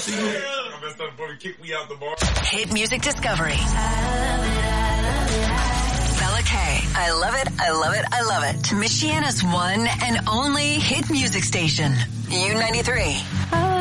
I messed up before he kicked me out the bar. Hit music discovery. Bella K. I love it. I love it. I love it. Michiana's one and only hit music station. U93.